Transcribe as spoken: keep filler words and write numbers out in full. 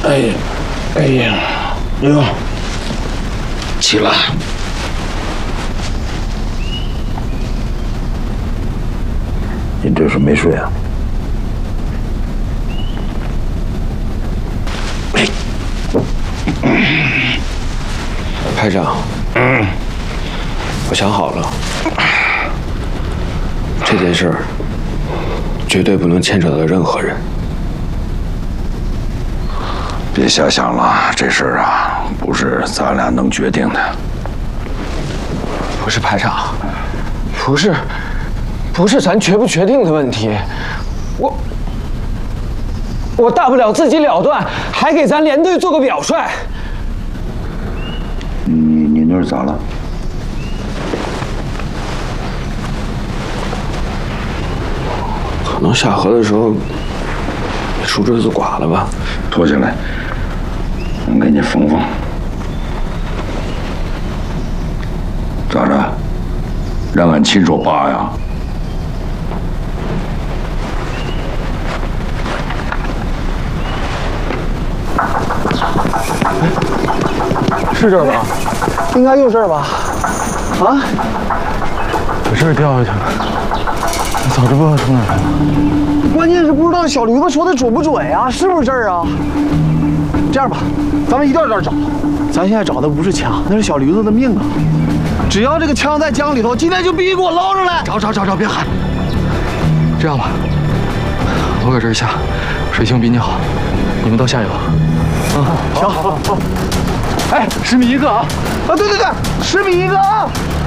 哎呀，哎呀，哎呦，起来！你这是没睡啊？ 排长，嗯，我想好了，这件事儿绝对不能牵扯到任何人。 别瞎想了，这事儿啊，不是咱俩能决定的。 不是排长，不是，不是咱决不决定的问题，我，我大不了自己了断，还给咱连队做个表率。 你你那是咋了？ 可能下河的时候，树枝子刮了吧？ 脱下来，我给你缝缝。咋着？让俺亲手扒呀？ 是这儿吧？应该就是这儿吧？啊？我这儿掉下去了，我早知不知道从哪儿来了。关键是不知道小驴子说的准不准呀？是不是这儿啊？这样吧，咱们一点点找。咱现在找的不是枪，那是小驴子的命啊！只要这个枪在江里头，今天就必须给我捞上来！找找找找，别喊！这样吧，我搁这儿下，水性比你好，你们到下游。啊，行，好，好。哎，十米一个啊！啊，对对对，十米一个啊！